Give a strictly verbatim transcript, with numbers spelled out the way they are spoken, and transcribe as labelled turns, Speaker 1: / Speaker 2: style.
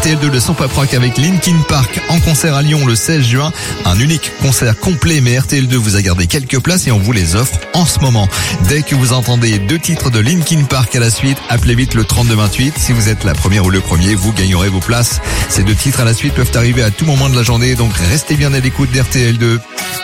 Speaker 1: T L deux de son pop rock avec Linkin Park en concert à Lyon le seize juin. Un unique concert complet, mais R T L deux vous a gardé quelques places et on vous les offre en ce moment. Dès que vous entendez deux titres de Linkin Park à la suite, appelez vite le trente-deux vingt-huit. Si vous êtes la première ou le premier, vous gagnerez vos places. Ces deux titres à la suite peuvent arriver à tout moment de la journée, donc restez bien à l'écoute d'R T L deux.